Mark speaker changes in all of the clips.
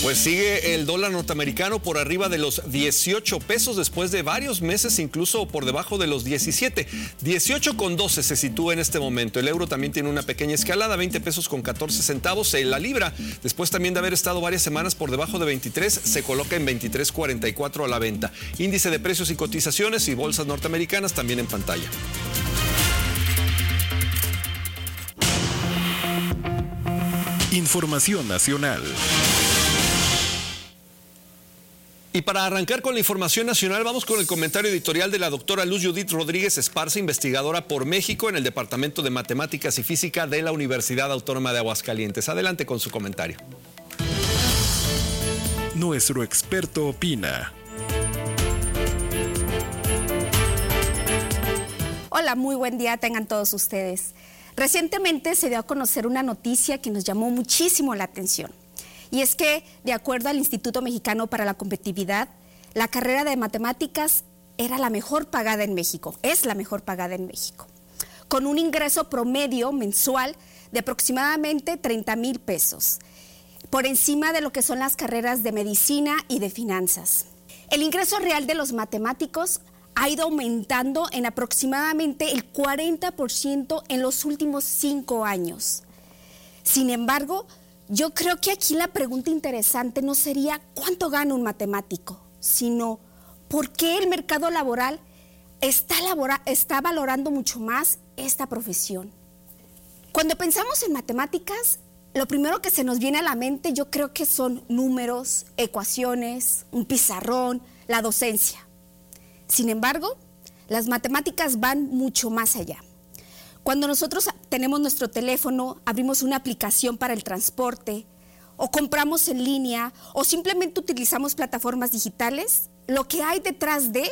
Speaker 1: Pues sigue el dólar norteamericano por arriba de los 18 pesos después de varios meses, incluso por debajo de los 17. 18,12 se sitúa en este momento. El euro también tiene una pequeña escalada, 20 pesos con 14 centavos. La libra, después también de haber estado varias semanas por debajo de 23, se coloca en 23,44 a la venta. Índice de precios y cotizaciones y bolsas norteamericanas también en pantalla.
Speaker 2: Información nacional.
Speaker 1: Y para arrancar con la información nacional, vamos con el comentario editorial de la doctora Luz Judith Rodríguez Esparza, investigadora por México en el Departamento de Matemáticas y Física de la Universidad Autónoma de Aguascalientes. Adelante con su comentario.
Speaker 2: Nuestro experto opina.
Speaker 3: Hola, muy buen día tengan todos ustedes. Recientemente se dio a conocer una noticia que nos llamó muchísimo la atención. Y es que, de acuerdo al Instituto Mexicano para la Competitividad, la carrera de matemáticas era la mejor pagada en México, es la mejor pagada en México, con un ingreso promedio mensual de aproximadamente 30,000 pesos, por encima de lo que son las carreras de medicina y de finanzas. El ingreso real de los matemáticos ha ido aumentando en aproximadamente el 40% en los últimos 5 años. Sin embargo, yo creo que aquí la pregunta interesante no sería cuánto gana un matemático, sino por qué el mercado laboral está valorando mucho más esta profesión. Cuando pensamos en matemáticas, lo primero que se nos viene a la mente yo creo que son números, ecuaciones, un pizarrón, la docencia. Sin embargo, las matemáticas van mucho más allá. Cuando nosotros tenemos nuestro teléfono, abrimos una aplicación para el transporte, o compramos en línea, o simplemente utilizamos plataformas digitales, lo que hay detrás de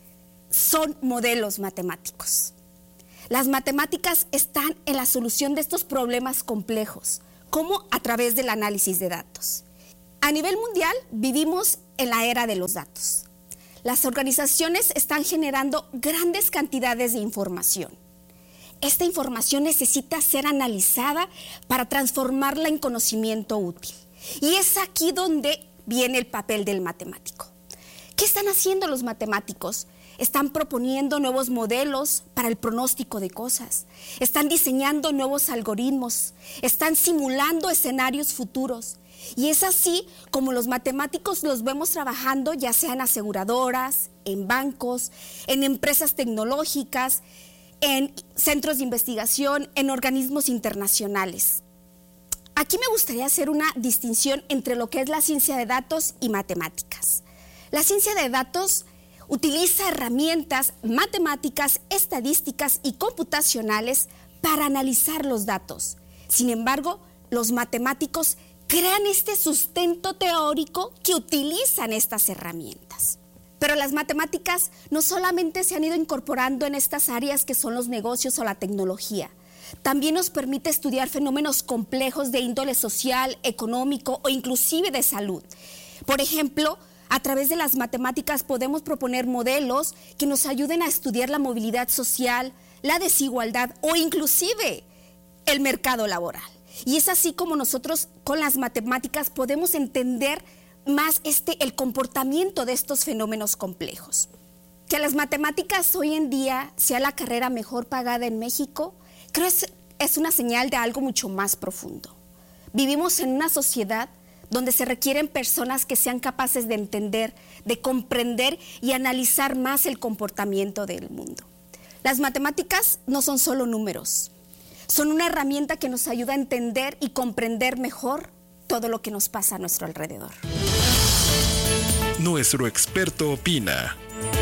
Speaker 3: son modelos matemáticos. Las matemáticas están en la solución de estos problemas complejos, como a través del análisis de datos. A nivel mundial, vivimos en la era de los datos. Las organizaciones están generando grandes cantidades de información. Esta información necesita ser analizada para transformarla en conocimiento útil. Y es aquí donde viene el papel del matemático. ¿Qué están haciendo los matemáticos? Están proponiendo nuevos modelos para el pronóstico de cosas. Están diseñando nuevos algoritmos. Están simulando escenarios futuros. Y es así como los matemáticos los vemos trabajando ya sea en aseguradoras, en bancos, en empresas tecnológicas, en centros de investigación, en organismos internacionales. Aquí me gustaría hacer una distinción entre lo que es la ciencia de datos y matemáticas. La ciencia de datos utiliza herramientas matemáticas, estadísticas y computacionales para analizar los datos. Sin embargo, los matemáticos crean este sustento teórico que utilizan estas herramientas. Pero las matemáticas no solamente se han ido incorporando en estas áreas que son los negocios o la tecnología, también nos permite estudiar fenómenos complejos de índole social, económico o inclusive de salud. Por ejemplo, a través de las matemáticas podemos proponer modelos que nos ayuden a estudiar la movilidad social, la desigualdad o inclusive el mercado laboral. Y es así como nosotros con las matemáticas podemos entender más el comportamiento de estos fenómenos complejos. Que las matemáticas hoy en día sea la carrera mejor pagada en México, creo es una señal de algo mucho más profundo. Vivimos en una sociedad donde se requieren personas que sean capaces de entender, de comprender y analizar más el comportamiento del mundo. Las matemáticas no son solo números, son una herramienta que nos ayuda a entender y comprender mejor todo lo que nos pasa a nuestro alrededor.
Speaker 2: Nuestro experto opina.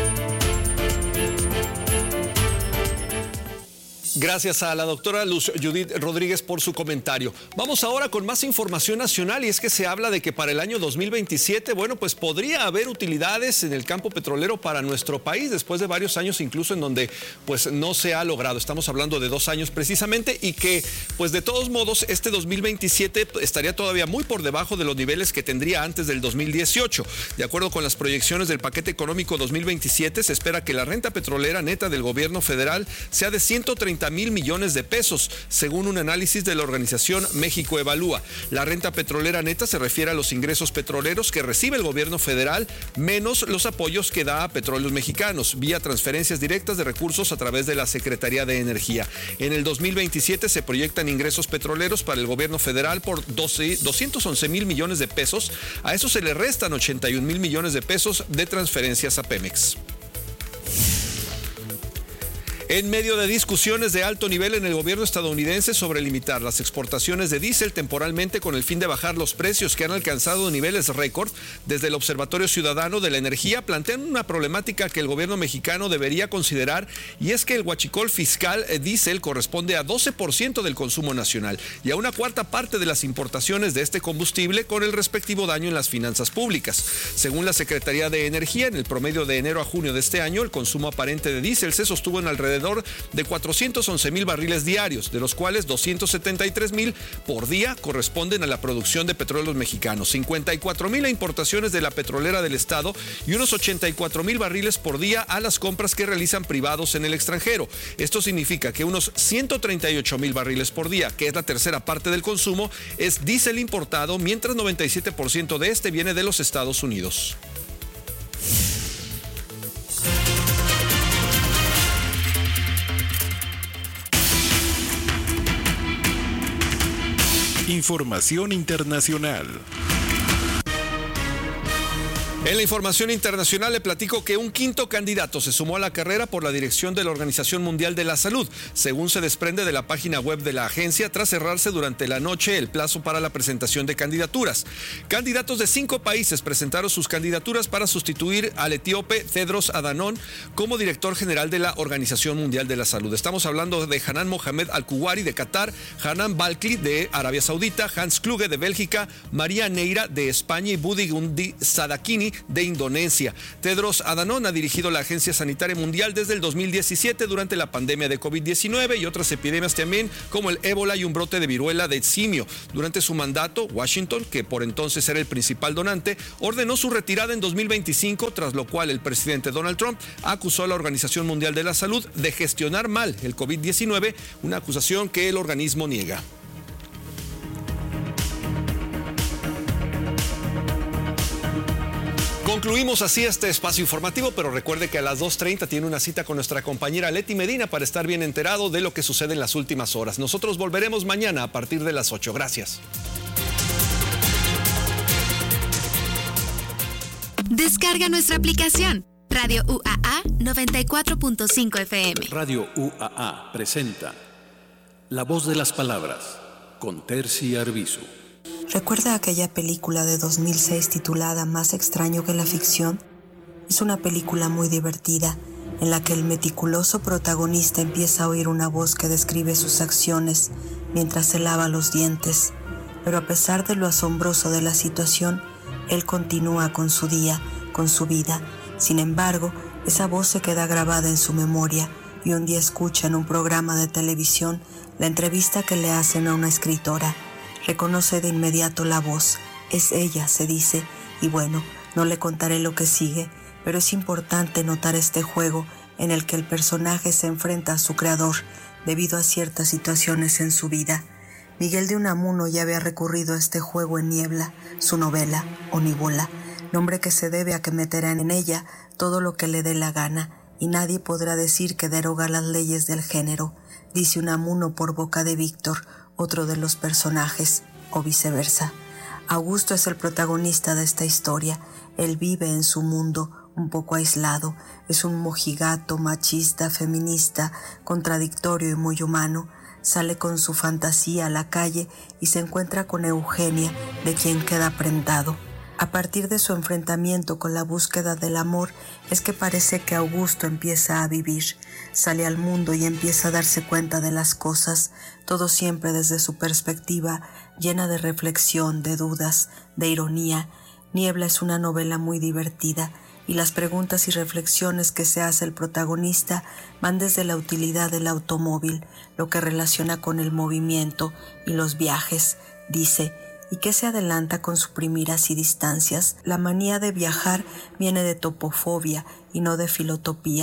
Speaker 1: Gracias a la doctora Luz Judith Rodríguez por su comentario. Vamos ahora con más información nacional y es que se habla de que para el año 2027, pues podría haber utilidades en el campo petrolero para nuestro país después de varios años incluso en donde pues no se ha logrado. Estamos hablando de 2 años precisamente y que pues de todos modos este 2027 estaría todavía muy por debajo de los niveles que tendría antes del 2018. De acuerdo con las proyecciones del paquete económico 2027, se espera que la renta petrolera neta del gobierno federal sea de 130 $80,000 millones de pesos, según un análisis de la organización México Evalúa. La renta petrolera neta se refiere a los ingresos petroleros que recibe el gobierno federal, menos los apoyos que da a Petróleos Mexicanos, vía transferencias directas de recursos a través de la Secretaría de Energía. En el 2027 se proyectan ingresos petroleros para el gobierno federal por 211,000 millones de pesos. A eso se le restan 81,000 millones de pesos de transferencias a Pemex. En medio de discusiones de alto nivel en el gobierno estadounidense sobre limitar las exportaciones de diésel temporalmente con el fin de bajar los precios que han alcanzado niveles récord, desde el Observatorio Ciudadano de la Energía plantean una problemática que el gobierno mexicano debería considerar, y es que el huachicol fiscal diésel corresponde a 12% del consumo nacional y a una cuarta parte de las importaciones de este combustible, con el respectivo daño en las finanzas públicas. Según la Secretaría de Energía, en el promedio de enero a junio de este año, el consumo aparente de diésel se sostuvo en alrededor de 411,000 barriles diarios, de los cuales 273,000 por día corresponden a la producción de Petróleos Mexicanos, 54,000 a importaciones de la petrolera del estado y unos 84,000 barriles por día a las compras que realizan privados en el extranjero. Esto significa que unos 138,000 barriles por día, que es la tercera parte del consumo, es diésel importado, mientras 97% de este viene de los Estados Unidos.
Speaker 2: Información internacional.
Speaker 1: En la información internacional le platico que un quinto candidato se sumó a la carrera por la dirección de la Organización Mundial de la Salud, según se desprende de la página web de la agencia, tras cerrarse durante la noche el plazo para la presentación de candidaturas. Candidatos de 5 países presentaron sus candidaturas para sustituir al etíope Tedros Adhanom como director general de la Organización Mundial de la Salud. Estamos hablando de Hanan Mohamed Al-Kuwari de Qatar, Hanan Balkli de Arabia Saudita, Hans Kluge de Bélgica, María Neira de España y Budi Gunadi Sadaquini de Indonesia. Tedros Adhanom ha dirigido la Agencia Sanitaria Mundial desde el 2017 durante la pandemia de COVID-19 y otras epidemias también, como el ébola y un brote de viruela de simio. Durante su mandato, Washington, que por entonces era el principal donante, ordenó su retirada en 2025, tras lo cual el presidente Donald Trump acusó a la Organización Mundial de la Salud de gestionar mal el COVID-19, una acusación que el organismo niega. Concluimos así este espacio informativo, pero recuerde que a las 2:30 tiene una cita con nuestra compañera Leti Medina para estar bien enterado de lo que sucede en las últimas horas. Nosotros volveremos mañana a partir de las 8. Gracias.
Speaker 4: Descarga nuestra aplicación Radio UAA 94.5 FM.
Speaker 5: Radio UAA presenta La Voz de las Palabras con Terci Arbizu.
Speaker 6: ¿Recuerda aquella película de 2006 titulada Más extraño que la ficción? Es una película muy divertida, en la que el meticuloso protagonista empieza a oír una voz que describe sus acciones mientras se lava los dientes. Pero a pesar de lo asombroso de la situación, él continúa con su día, con su vida. Sin embargo, esa voz se queda grabada en su memoria y un día escucha en un programa de televisión la entrevista que le hacen a una escritora. Reconoce de inmediato la voz. Es ella, se dice, y bueno, no le contaré lo que sigue, pero es importante notar este juego en el que el personaje se enfrenta a su creador debido a ciertas situaciones en su vida. Miguel de Unamuno ya había recurrido a este juego en Niebla, su novela, Oníbola, nombre que se debe a que meterá en ella todo lo que le dé la gana, y nadie podrá decir que deroga las leyes del género, dice Unamuno por boca de Víctor, otro de los personajes, o viceversa. Augusto es el protagonista de esta historia. Él vive en su mundo, un poco aislado. Es un mojigato, machista, feminista, contradictorio y muy humano. Sale con su fantasía a la calle y se encuentra con Eugenia, de quien queda prendado. A partir de su enfrentamiento con la búsqueda del amor, es que parece que Augusto empieza a vivir. Sale al mundo y empieza a darse cuenta de las cosas, todo siempre desde su perspectiva, llena de reflexión, de dudas, de ironía. Niebla es una novela muy divertida, y las preguntas y reflexiones que se hace el protagonista van desde la utilidad del automóvil, lo que relaciona con el movimiento y los viajes. Dice: ¿y qué se adelanta con suprimir así distancias? La manía de viajar viene de topofobia y no de filotopía.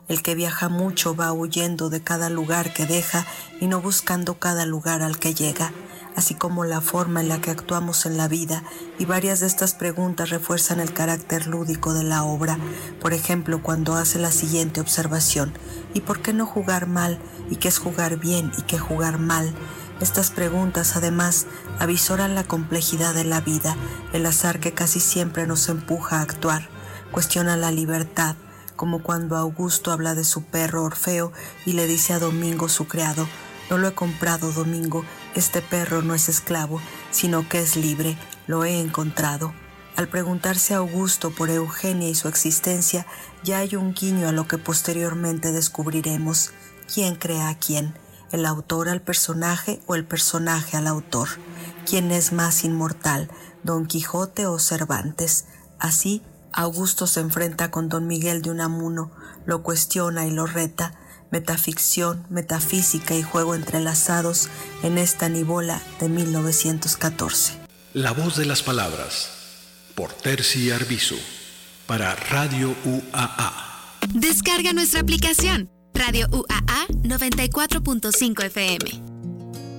Speaker 6: El que viaja mucho va huyendo de cada lugar que deja y no buscando cada lugar al que llega, así como la forma en la que actuamos en la vida, y varias de estas preguntas refuerzan el carácter lúdico de la obra. Por ejemplo, cuando hace la siguiente observación: ¿y por qué no jugar mal? ¿Y qué es jugar bien? ¿Y qué jugar mal? Estas preguntas, además, avisoran la complejidad de la vida, el azar que casi siempre nos empuja a actuar. Cuestiona la libertad, como cuando Augusto habla de su perro Orfeo y le dice a Domingo, su criado: no lo he comprado, Domingo, este perro no es esclavo, sino que es libre, lo he encontrado. Al preguntarse a Augusto por Eugenia y su existencia, ya hay un guiño a lo que posteriormente descubriremos. ¿Quién crea a quién? ¿El autor al personaje o el personaje al autor? ¿Quién es más inmortal, Don Quijote o Cervantes? Así, Augusto se enfrenta con Don Miguel de Unamuno, lo cuestiona y lo reta. Metaficción, metafísica y juego entrelazados en esta Nivola de 1914.
Speaker 5: La voz de las palabras, por Terci Arbizu, para Radio UAA.
Speaker 4: Descarga nuestra aplicación, Radio UAA 94.5 FM.